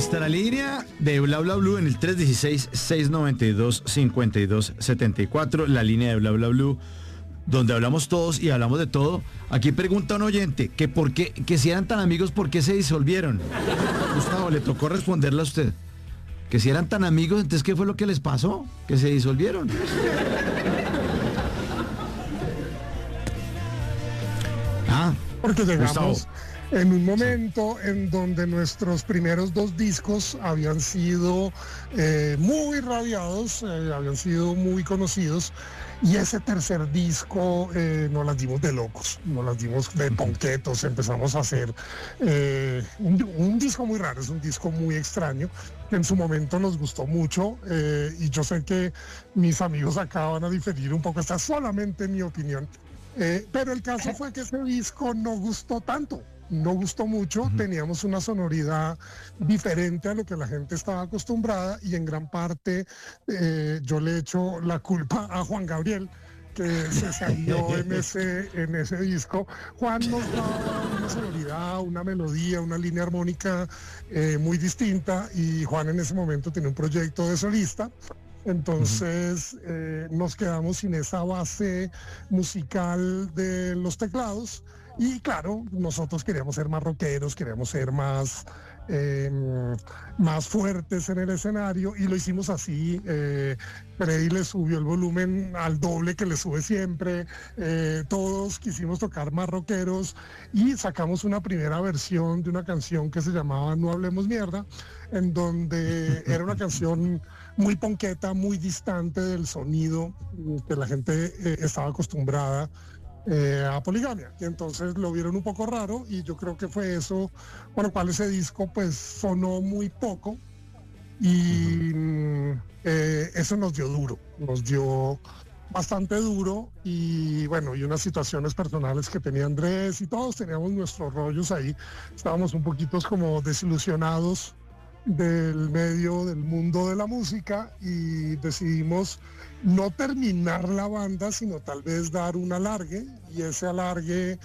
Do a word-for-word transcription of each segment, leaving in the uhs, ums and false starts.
Nuestra línea de Bla Bla Blue en el tres uno seis, seis nueve dos, cinco dos siete cuatro, la línea de Bla Bla Blue, donde hablamos todos y hablamos de todo. Aquí pregunta un oyente que por qué, que si eran tan amigos, ¿por qué se disolvieron? Gustavo, le tocó responderle a usted. Que si eran tan amigos, entonces ¿qué fue lo que les pasó? Que se disolvieron. Ah, porque llegamos Gustavo. En un momento en donde nuestros primeros dos discos habían sido eh, muy radiados, eh, habían sido muy conocidos, y ese tercer disco eh, nos las dimos de locos, nos las dimos de ponquetos, empezamos a hacer eh, un, un disco muy raro, es un disco muy extraño, que en su momento nos gustó mucho, eh, y yo sé que mis amigos acá van a diferir un poco, esta es solamente mi opinión, eh, pero el caso fue que ese disco no gustó tanto. No gustó mucho, uh-huh. Teníamos una sonoridad diferente a lo que la gente estaba acostumbrada y en gran parte eh, yo le echo la culpa a Juan Gabriel, que se salió en ese, en ese disco. Juan nos daba una sonoridad, una melodía, una línea armónica eh, muy distinta y Juan en ese momento tenía un proyecto de solista. Entonces uh-huh. eh, nos quedamos sin esa base musical de los teclados. Y claro, nosotros queríamos ser más rockeros, queríamos ser más, eh, más fuertes en el escenario y lo hicimos así. Eh, Freddy le subió el volumen al doble que le sube siempre. Eh, todos quisimos tocar más rockeros y sacamos una primera versión de una canción que se llamaba No Hablemos Mierda, en donde era una canción muy ponqueta, muy distante del sonido que la gente eh, estaba acostumbrada Eh, a Poligamia, y entonces lo vieron un poco raro y yo creo que fue eso por lo cual ese disco pues sonó muy poco y uh-huh. eh, eso nos dio duro, nos dio bastante duro y bueno, y unas situaciones personales que tenía Andrés y todos teníamos nuestros rollos ahí, estábamos un poquito como desilusionados del medio, del mundo de la música y decidimos no terminar la banda, sino tal vez dar un alargue y ese alargue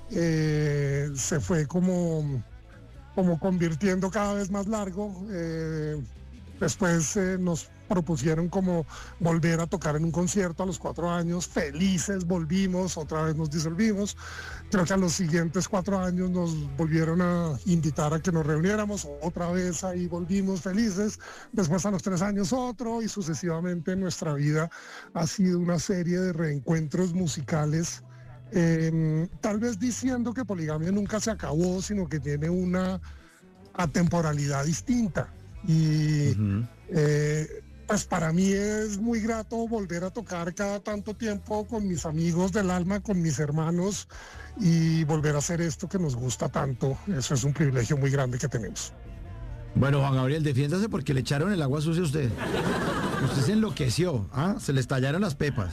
eh, se fue como, como convirtiendo cada vez más largo. Eh, después eh, nos propusieron como volver a tocar en un concierto a los cuatro años, felices volvimos, otra vez nos disolvimos, creo que a los siguientes cuatro años nos volvieron a invitar a que nos reuniéramos, otra vez ahí volvimos felices, después a los tres años otro y sucesivamente nuestra vida ha sido una serie de reencuentros musicales, eh, tal vez diciendo que Poligamia nunca se acabó, sino que tiene una atemporalidad distinta y uh-huh. eh, pues para mí es muy grato volver a tocar cada tanto tiempo con mis amigos del alma, con mis hermanos y volver a hacer esto que nos gusta tanto. Eso es un privilegio muy grande que tenemos. Bueno, Juan Gabriel, defiéndase porque le echaron el agua sucia a usted. Usted se enloqueció, ¿ah? Se le estallaron las pepas.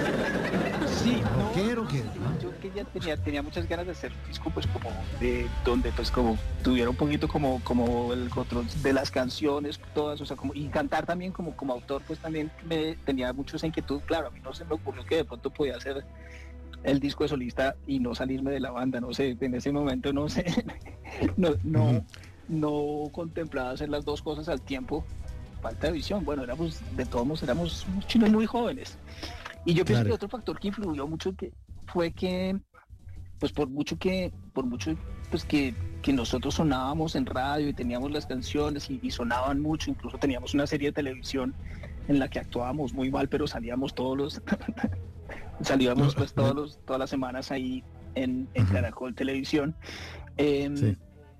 Sí, no, ¿Rockero qué? Yo que ya tenía, tenía muchas ganas de hacer un disco pues como de donde pues como tuviera un poquito como, como el control de las canciones, todas, o sea, como y cantar también como, como autor, pues también me tenía mucho esa inquietud. Claro, a mí no se me ocurrió que de pronto podía hacer el disco de solista y no salirme de la banda, no sé, en ese momento no sé, no, no, uh-huh. no contemplaba hacer las dos cosas al tiempo, falta de visión. Bueno, éramos, de todos modos, éramos chinos muy jóvenes. Y yo pienso claro. que otro factor que influyó mucho que fue que, pues por mucho que, por mucho pues que, que nosotros sonábamos en radio y teníamos las canciones y, y sonaban mucho, incluso teníamos una serie de televisión en la que actuábamos muy mal, pero salíamos todos los, salíamos pues todos los, todas las semanas ahí en, en uh-huh. Caracol Televisión. Eh, sí.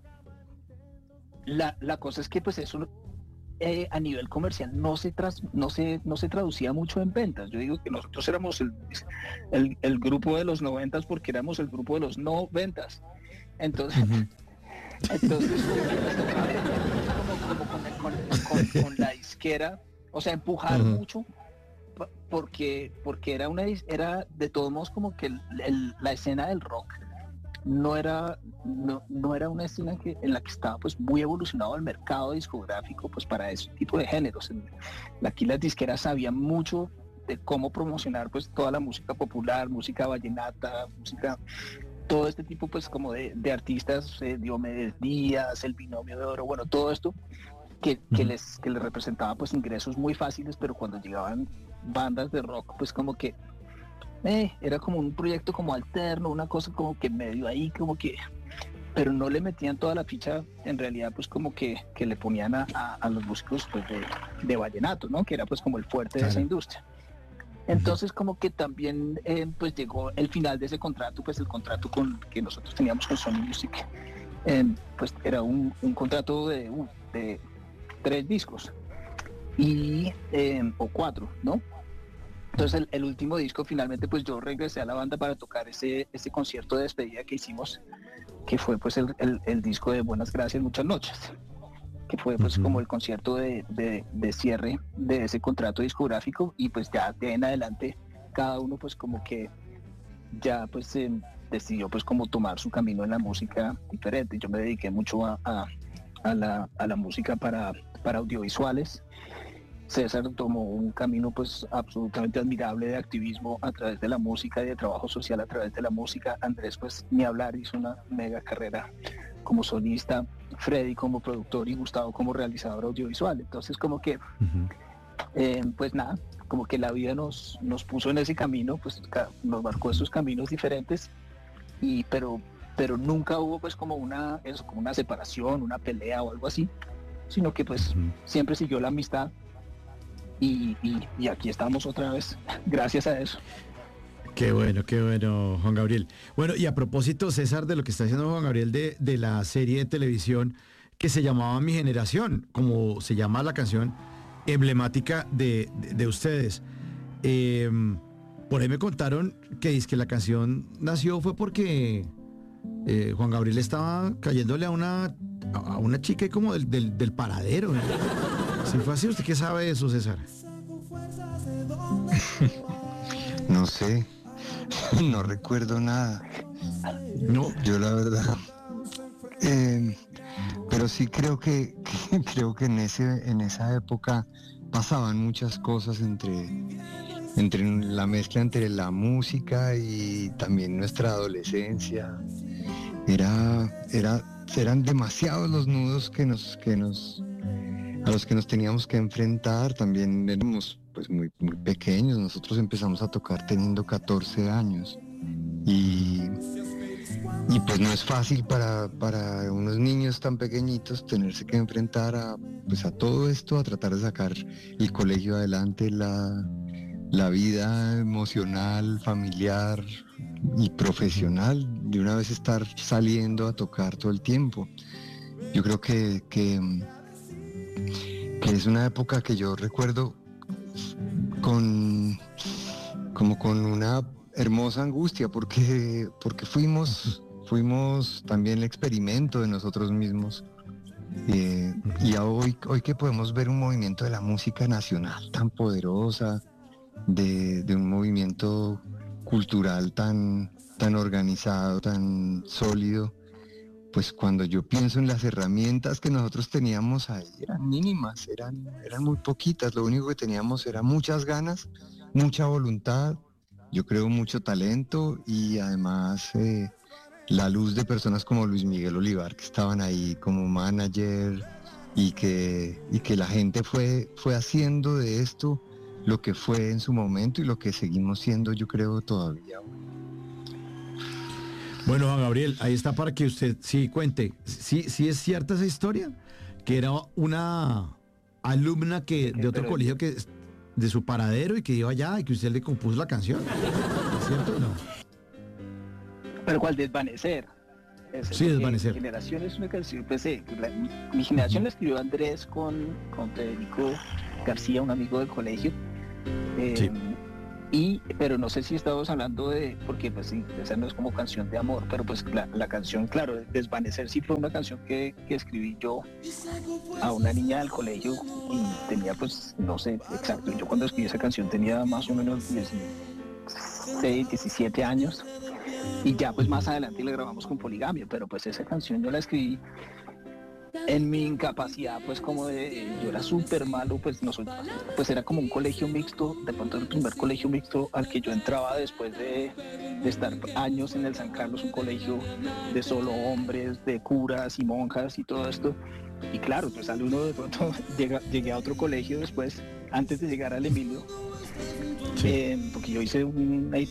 la, la cosa es que pues eso Eh, a nivel comercial no se, tras, no, se, no se traducía mucho en ventas. Yo digo que nosotros éramos el, el, el grupo de los noventas porque éramos el grupo de los no ventas. Entonces, uh-huh. entonces como, como con, el, con, con, con la disquera, o sea, empujar uh-huh. mucho porque, porque era una era de todos modos como que el, el, la escena del rock no era no, no era una escena que, en la que estaba pues muy evolucionado el mercado discográfico pues para ese tipo de géneros. Aquí las disqueras sabían mucho de cómo promocionar pues toda la música popular, música vallenata, música todo este tipo pues como de, de artistas, eh, Diomedes Díaz, el Binomio de Oro, bueno, todo esto que, que, les, que les representaba pues ingresos muy fáciles, pero cuando llegaban bandas de rock pues como que eh, era como un proyecto como alterno, una cosa como que medio ahí, como que, pero no le metían toda la ficha, en realidad pues como que, que le ponían a, a, a los músicos pues de, de vallenato, ¿no? Que era pues como el fuerte claro. de esa industria. Entonces como que también eh, pues llegó el final de ese contrato, pues el contrato con que nosotros teníamos con Sony Music, eh, pues era un, un contrato de, uh, de tres discos y eh, o cuatro, ¿no? Entonces el, el último disco finalmente pues yo regresé a la banda para tocar ese, ese concierto de despedida que hicimos, que fue pues el, el, el disco de Buenas Gracias, Muchas Noches, que fue pues uh-huh. como el concierto de, de, de cierre de ese contrato discográfico, y pues ya de ahí en adelante cada uno pues como que ya pues eh, decidió pues como tomar su camino en la música diferente. Yo me dediqué mucho a, a, a, la, a la música para, para audiovisuales. César tomó un camino pues absolutamente admirable de activismo a través de la música y de trabajo social a través de la música. Andrés pues ni hablar, hizo una mega carrera como solista, Freddy como productor y Gustavo como realizador audiovisual. Entonces como que uh-huh. eh, pues nada, como que la vida nos, nos puso en ese camino, pues nos marcó esos caminos diferentes, y pero pero nunca hubo pues como una eso como una separación, una pelea o algo así, sino que pues uh-huh. siempre siguió la amistad. Y, y, y aquí estamos otra vez, gracias a eso. Qué bueno, qué bueno, Juan Gabriel. Bueno, y a propósito, César, de lo que está haciendo Juan Gabriel de, de la serie de televisión que se llamaba Mi Generación, como se llama la canción emblemática de, de, de ustedes. Eh, por ahí me contaron que es que la canción nació fue porque eh, Juan Gabriel estaba cayéndole a una, a una chica como del, del, del paradero, ¿no? Si fue así, ¿usted qué sabe de eso, César? No sé, no recuerdo nada. No. Yo la verdad. Eh, pero sí creo que, que creo que en ese en esa época pasaban muchas cosas entre entre la mezcla entre la música y también nuestra adolescencia. Era era eran demasiados los nudos que nos que nos a los que nos teníamos que enfrentar. También éramos pues muy, muy pequeños. Nosotros empezamos a tocar teniendo catorce años y, y pues no es fácil para, para unos niños tan pequeñitos tenerse que enfrentar a, pues a todo esto, a tratar de sacar el colegio adelante, la, la vida emocional, familiar y profesional, de una vez estar saliendo a tocar todo el tiempo. Yo creo que, que que es una época que yo recuerdo con como con una hermosa angustia, porque porque fuimos fuimos también el experimento de nosotros mismos, eh, y hoy hoy que podemos ver un movimiento de la música nacional tan poderosa, de, de un movimiento cultural tan tan organizado, tan sólido. Pues cuando yo pienso en las herramientas que nosotros teníamos ahí, eran mínimas, eran, eran muy poquitas. Lo único que teníamos era muchas ganas, mucha voluntad, yo creo mucho talento, y además eh, la luz de personas como Luis Miguel Olivar, que estaban ahí como manager, y que, y que la gente fue, fue haciendo de esto lo que fue en su momento y lo que seguimos siendo, yo creo, todavía. Bueno, Juan Gabriel, ahí está para que usted sí cuente. ¿Sí, sí es cierta esa historia? Que era una alumna que de otro Pero... colegio que de su paradero y que iba allá y que usted le compuso la canción. ¿Es cierto o no? Pero ¿cuál? Desvanecer. Es, sí, Desvanecer. Mi generación es una canción, pues sí, la, mi generación uh-huh. la escribió Andrés con, con Federico García, un amigo del colegio. Eh, sí. Y, pero no sé si estamos hablando de, porque pues sí, esa no es como canción de amor, pero pues la, la canción, claro, Desvanecer sí fue una canción que, que escribí yo a una niña del colegio, y tenía pues, no sé, exacto, yo cuando escribí esa canción tenía más o menos dieciséis, diecisiete años, y ya pues más adelante la grabamos con Poligamia, pero pues esa canción yo la escribí en mi incapacidad, pues como de, yo era súper malo, pues nosotros, pues era como un colegio mixto, de pronto el primer colegio mixto al que yo entraba después de, de estar años en el San Carlos, un colegio de solo hombres, de curas y monjas y todo esto. Y claro, pues sale uno de pronto, llega, llegué a otro colegio después, antes de llegar al Emilio, sí. eh, porque yo hice una,